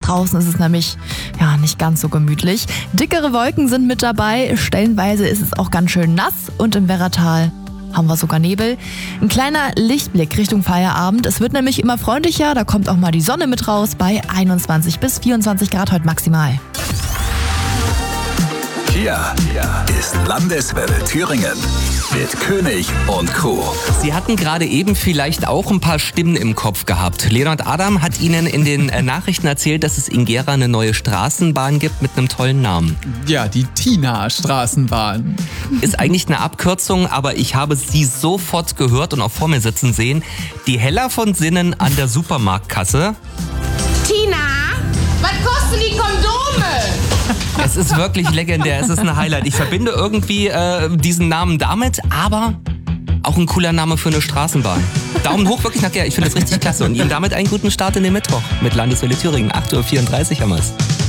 Draußen ist es nämlich nicht ganz so gemütlich. Dickere Wolken sind mit dabei, stellenweise ist es auch ganz schön nass und im Werratal haben wir sogar Nebel. Ein kleiner Lichtblick Richtung Feierabend. Es wird nämlich immer freundlicher, da kommt auch mal die Sonne mit raus bei 21 bis 24 Grad heute maximal. Hier ist Landeswelle Thüringen mit König und Crew. Sie hatten gerade eben vielleicht auch ein paar Stimmen im Kopf gehabt. Leonard Adam hat Ihnen in den Nachrichten erzählt, dass es in Gera eine neue Straßenbahn gibt mit einem tollen Namen. Ja, die Tina-Straßenbahn. Ist eigentlich eine Abkürzung, aber ich habe sie sofort gehört und auch vor mir sitzen sehen. Die Hella von Sinnen an der Supermarktkasse. Tina, was kosten die Kondome? Es ist wirklich legendär, es ist ein Highlight. Ich verbinde irgendwie diesen Namen damit, aber auch ein cooler Name für eine Straßenbahn. Daumen hoch wirklich nach Gera, ich finde das richtig klasse. Und Ihnen damit einen guten Start in den Mittwoch mit Landeswelle Thüringen. 8:34 Uhr haben wir es.